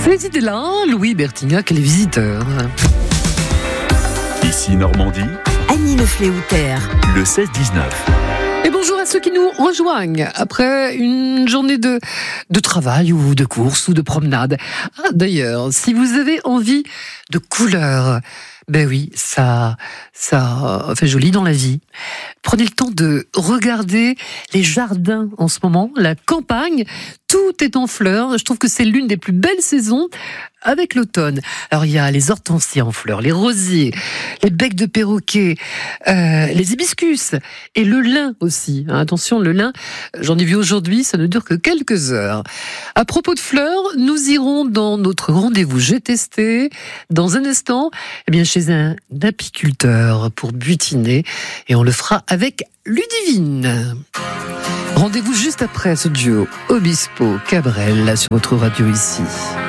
Les idées là, Louis Bertignac et les visiteurs. Ici Normandie, Annie Le Fléoutère, le 16-19. Et bonjour à ceux qui nous rejoignent après une journée de travail ou de course ou de promenade. Ah, d'ailleurs, si vous avez envie de couleurs, ben oui, ça fait joli dans la vie. Prenez le temps de regarder les jardins en ce moment, la campagne, tout est en fleurs. Je trouve que c'est l'une des plus belles saisons avec l'automne. Alors il y a les hortensias en fleurs, les rosiers, les becs de perroquet, les hibiscus et le lin aussi. Attention, le lin, j'en ai vu aujourd'hui, ça ne dure que quelques heures. À propos de fleurs, nous irons dans notre rendez-vous J'ai testé dans un instant, chez un apiculteur pour butiner, et on le fera avec Ludivine. Rendez-vous juste après ce duo Obispo-Cabrel sur votre radio ici.